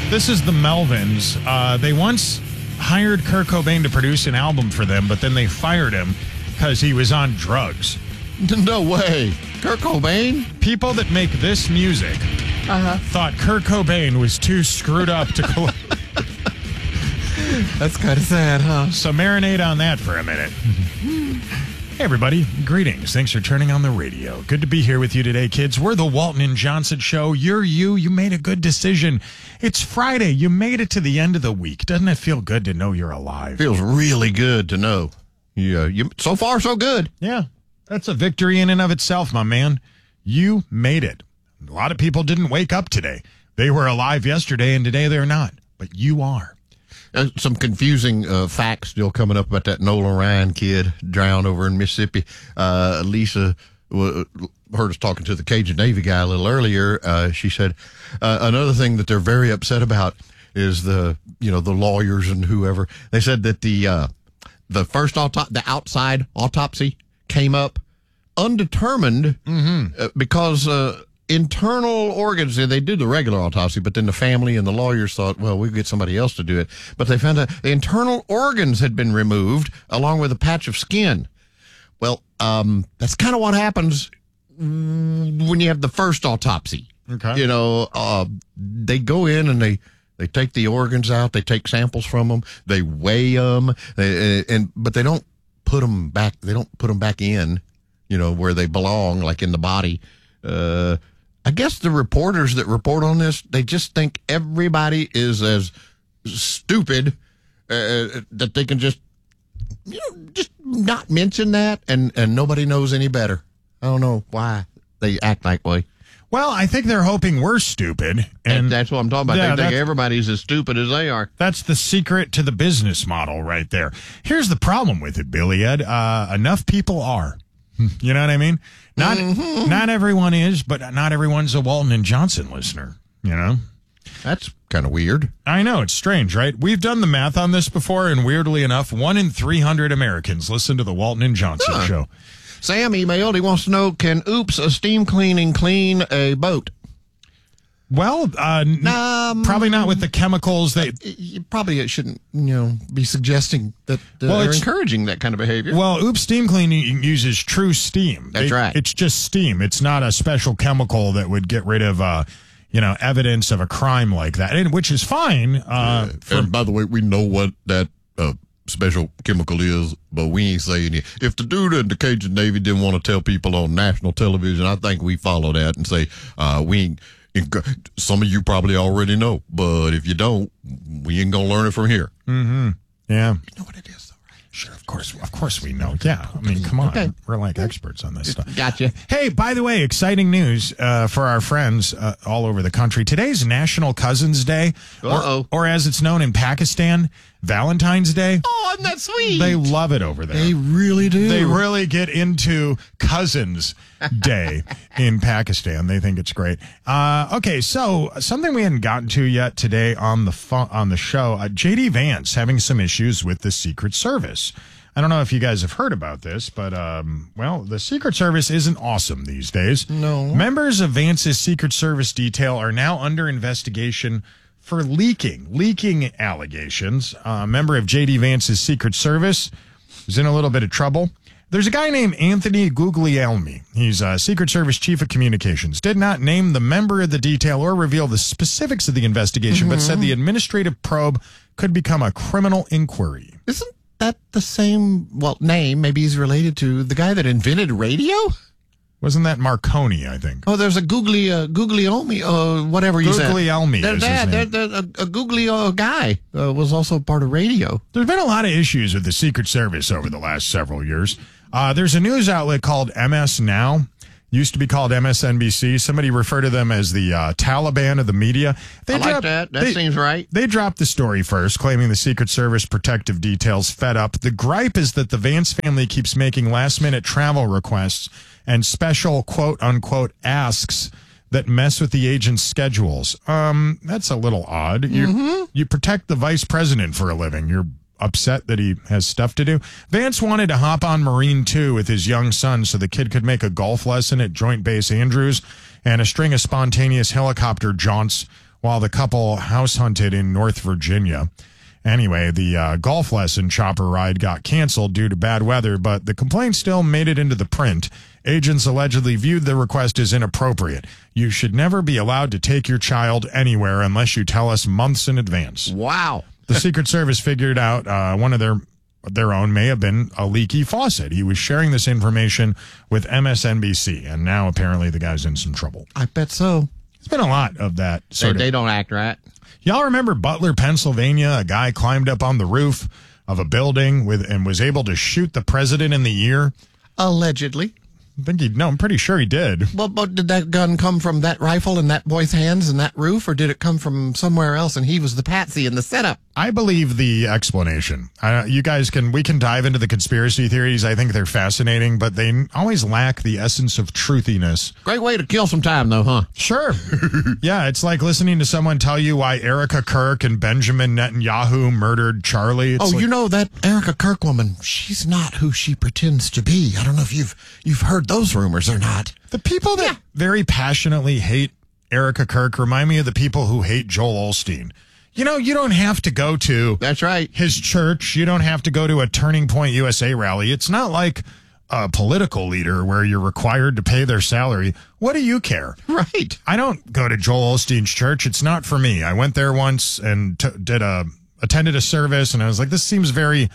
This is the Melvins. They once hired Kurt Cobain to produce an album for them, but then they fired him because he was on drugs. No way. Kurt Cobain? People that make this music thought Kurt Cobain was too screwed up to... That's kind of sad, huh? So marinate on that for a minute. Hey, everybody. Greetings. Thanks for turning on the radio. Good to be here with you today, kids. We're the Walton and Johnson Show. You're you. You made a good decision. It's Friday. You made it to the end of the week. Doesn't it feel good to know you're alive? Feels really good to know. Yeah, so far, so good. Yeah. That's a victory in and of itself, my man. You made it. A lot of people didn't wake up today. They were alive yesterday, and today they're not. But you are. Some confusing facts still coming up about that Nolan Ryan kid drowned over in Mississippi. Lisa heard us talking to the Cajun Navy guy a little earlier. She said another thing that they're very upset about is the lawyers and whoever. They said that the first the outside autopsy came up undetermined because internal organs, they do the regular autopsy, but then the family and the lawyers thought, well, we'll get somebody else to do it. But they found out the internal organs had been removed along with a patch of skin. Well, that's kind of what happens when you have the first autopsy. Okay. They go in and they take the organs out, they take samples from them, they weigh them, but they don't put them back. They don't put them back in, where they belong, like in the body. I guess the reporters that report on this, they just think everybody is as stupid that they can just not mention that, and nobody knows any better. I don't know why they act that way. Well, I think they're hoping we're stupid. And that's what I'm talking about. They think everybody's as stupid as they are. That's the secret to the business model right there. Here's the problem with it, Billy Ed. Enough people are. You know what I mean? Not everyone is, but not everyone's a Walton and Johnson listener, That's kind of weird. I know, it's strange, right? We've done the math on this before, and weirdly enough, 1 in 300 Americans listen to the Walton and Johnson show. Sam emailed, he wants to know, can a steam cleaning clean a boat? Well, probably not with the chemicals. Probably it shouldn't, be suggesting that they're encouraging that kind of behavior. Well, Oops Steam Cleaning uses true steam. That's right. It's just steam. It's not a special chemical that would get rid of, evidence of a crime like that, which is fine. And by the way, we know what that special chemical is, but we ain't saying it. If the dude in the Cajun Navy didn't want to tell people on national television, I think we follow that and say we ain't. Some of you probably already know, but if you don't, we ain't gonna learn it from here. Mm-hmm. Yeah. You know what it is, though, right? Sure, of course we know. Yeah, I mean, come on. Okay. We're like experts on this stuff. Gotcha. Hey, by the way, exciting news for our friends all over the country. Today's National Cousins Day, or as it's known in Pakistan, Valentine's Day. Oh, isn't that sweet? They love it over there. They really do. They really get into Cousins Day in Pakistan. They think it's great. Okay, so something we hadn't gotten to yet today on the show. J.D. Vance having some issues with the Secret Service. I don't know if you guys have heard about this, but, the Secret Service isn't awesome these days. No. Members of Vance's Secret Service detail are now under investigation for leaking allegations. A member of J.D. Vance's Secret Service is in a little bit of trouble. There's a guy named Anthony Guglielmi. He's Secret Service Chief of Communications. Did not name the member of the detail or reveal the specifics of the investigation, but said the administrative probe could become a criminal inquiry. Isn't that the same, name? Maybe he's related to the guy that invented radio? Wasn't that Marconi, I think? Oh, there's a Guglielmi, whatever you said. Guglielmi is his name. A Guglio guy was also part of radio. There's been a lot of issues with the Secret Service over the last several years. There's a news outlet called MS Now. Used to be called MSNBC. Somebody referred to them as the Taliban of the media. I like that. That seems right. They dropped the story first, claiming the Secret Service protective details fed up. The gripe is that the Vance family keeps making last-minute travel requests and special quote-unquote asks that mess with the agent's schedules. That's a little odd. You protect the vice president for a living. You're upset that he has stuff to do. Vance wanted to hop on Marine 2 with his young son so the kid could make a golf lesson at Joint Base Andrews and a string of spontaneous helicopter jaunts while the couple house hunted in North Virginia. Anyway, the golf lesson chopper ride got canceled due to bad weather, but the complaint still made it into the print. Agents allegedly viewed the request as inappropriate. You should never be allowed to take your child anywhere unless you tell us months in advance. Wow. The Secret Service figured out one of their own may have been a leaky faucet. He was sharing this information with MSNBC, and now apparently the guy's in some trouble. I bet so. There's been a lot of that. They don't act right. Y'all remember Butler, Pennsylvania? A guy climbed up on the roof of a building and was able to shoot the president in the ear? Allegedly. I'm pretty sure he did. Well, but did that gun come from that rifle in that boy's hands and that roof, or did it come from somewhere else and he was the patsy in the setup? I believe the explanation. You guys we can dive into the conspiracy theories. I think they're fascinating, but they always lack the essence of truthiness. Great way to kill some time, though, huh? Sure. Yeah, it's like listening to someone tell you why Erica Kirk and Benjamin Netanyahu murdered Charlie. You know that Erica Kirk woman, she's not who she pretends to be. I don't know if you've heard those rumors or not. The people that very passionately hate Erica Kirk remind me of the people who hate Joel Osteen. You don't have to go to That's right. his church. You don't have to go to a Turning Point USA rally. It's not like a political leader where you're required to pay their salary. What do you care? Right. I don't go to Joel Osteen's church. It's not for me. I went there once and attended a service, and I was like, this seems very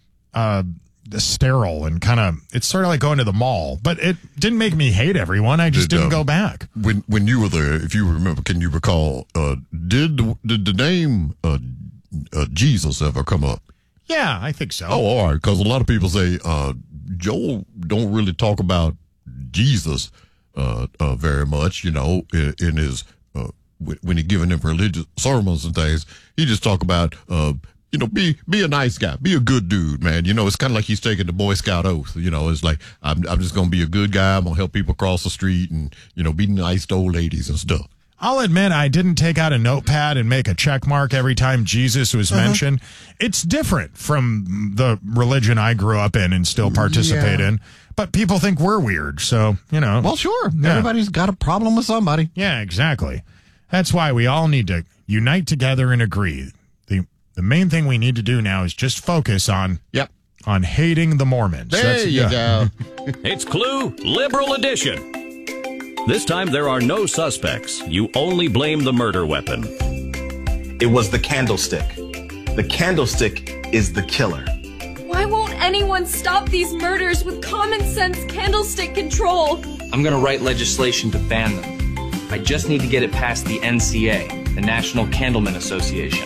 sterile and it's sort of like going to the mall, but it didn't make me hate everyone. I just didn't go back. When you were there, if you remember, can you recall, did the name Jesus ever come up? Yeah, I think so. Oh, all right, because a lot of people say Joel don't really talk about Jesus very much, in his when he giving them religious sermons and things. He just talk about be a nice guy, be a good dude, man. It's kind of like he's taking the Boy Scout oath. It's like, I'm just going to be a good guy. I'm going to help people cross the street and, be nice to old ladies and stuff. I'll admit I didn't take out a notepad and make a check mark every time Jesus was mentioned. It's different from the religion I grew up in and still participate in. But people think we're weird, so, Well, sure. Yeah. Everybody's got a problem with somebody. Yeah, exactly. That's why we all need to unite together and agree. The main thing we need to do now is just focus on hating the Mormons. There you go. It's Clue Liberal Edition. This time there are no suspects. You only blame the murder weapon. It was the candlestick. The candlestick is the killer. Why won't anyone stop these murders with common sense candlestick control? I'm going to write legislation to ban them. I just need to get it past the NCA, the National Candlemen Association.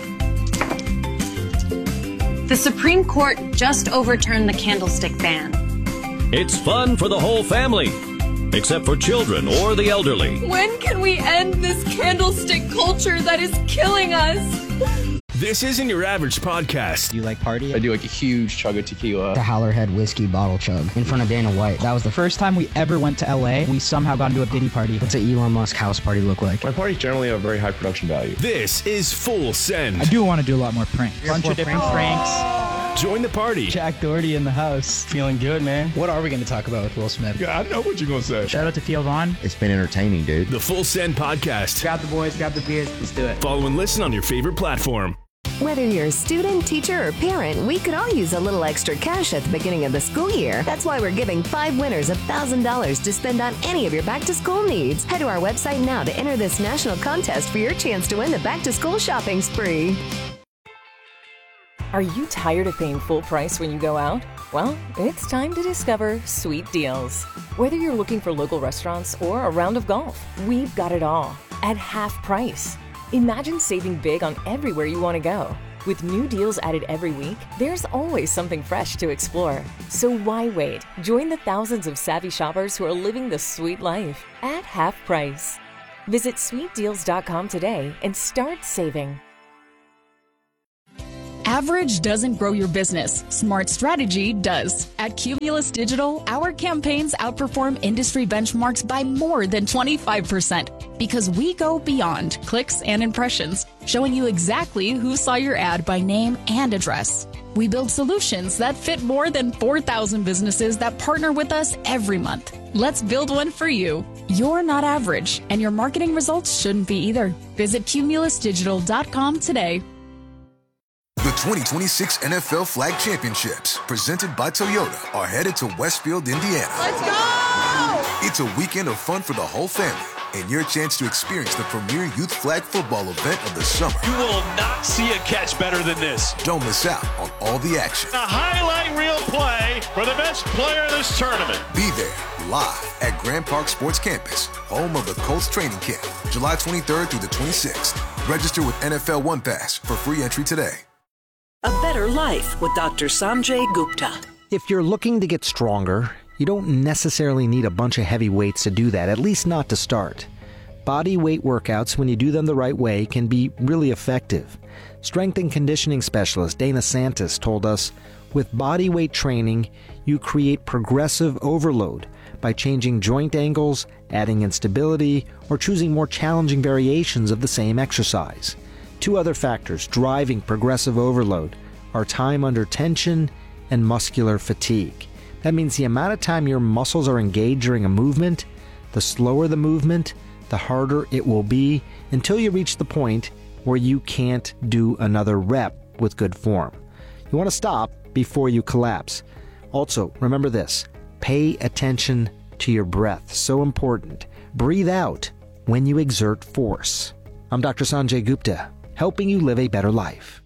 The Supreme Court just overturned the candlestick ban. It's fun for the whole family, except for children or the elderly. When can we end this candlestick culture that is killing us? This isn't your average podcast. Do you like party? I do like a huge chug of tequila. The Howlerhead whiskey bottle chug in front of Dana White. That was the first time we ever went to LA. We somehow got into a Diddy party. What's an Elon Musk house party look like? My parties generally have very high production value. This is Full Send. I do want to do a lot more pranks. Bunch of different pranks. Join the party. Jack Doherty in the house. Feeling good, man. What are we going to talk about with Will Smith? Yeah, I know what you're going to say. Shout out to Theo Vaughn. It's been entertaining, dude. The Full Send podcast. Grab the boys, grab the beers. Let's do it. Follow and listen on your favorite platform. Whether you're a student, teacher, or parent, we could all use a little extra cash at the beginning of the school year. That's why we're giving 5 winners $1,000 to spend on any of your back-to-school needs. Head to our website now to enter this national contest for your chance to win the back-to-school shopping spree. Are you tired of paying full price when you go out? Well, it's time to discover Sweet Deals. Whether you're looking for local restaurants or a round of golf, we've got it all at half price. Imagine saving big on everywhere you want to go. With new deals added every week, there's always something fresh to explore. So why wait? Join the thousands of savvy shoppers who are living the sweet life at half price. Visit sweetdeals.com today and start saving. Average doesn't grow your business. Smart strategy does. At Cumulus Digital, our campaigns outperform industry benchmarks by more than 25% because we go beyond clicks and impressions, showing you exactly who saw your ad by name and address. We build solutions that fit more than 4,000 businesses that partner with us every month. Let's build one for you. You're not average, and your marketing results shouldn't be either. Visit cumulusdigital.com today. The 2026 NFL Flag Championships, presented by Toyota, are headed to Westfield, Indiana. Let's go! It's a weekend of fun for the whole family and your chance to experience the premier youth flag football event of the summer. You will not see a catch better than this. Don't miss out on all the action. A highlight reel play for the best player of this tournament. Be there live at Grand Park Sports Campus, home of the Colts training camp, July 23rd through the 26th. Register with NFL One Pass for free entry today. A better life with Dr. Sanjay Gupta. If you're looking to get stronger, you don't necessarily need a bunch of heavy weights to do that, at least not to start. Body weight workouts, when you do them the right way, can be really effective. Strength and conditioning specialist Dana Santis told us, with body weight training, you create progressive overload by changing joint angles, adding instability, or choosing more challenging variations of the same exercise. Two other factors driving progressive overload are time under tension and muscular fatigue. That means the amount of time your muscles are engaged during a movement, the slower the movement, the harder it will be until you reach the point where you can't do another rep with good form. You want to stop before you collapse. Also, remember this, pay attention to your breath. So important. Breathe out when you exert force. I'm Dr. Sanjay Gupta, helping you live a better life.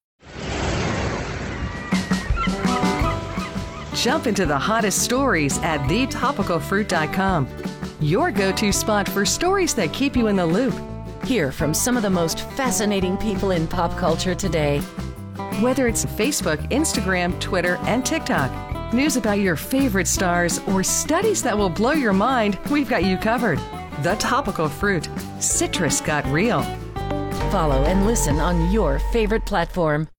Jump into the hottest stories at thetopicalfruit.com. Your go-to spot for stories that keep you in the loop. Hear from some of the most fascinating people in pop culture today. Whether it's Facebook, Instagram, Twitter, and TikTok, news about your favorite stars, or studies that will blow your mind, we've got you covered. The Topical Fruit. Citrus got real. Follow and listen on your favorite platform.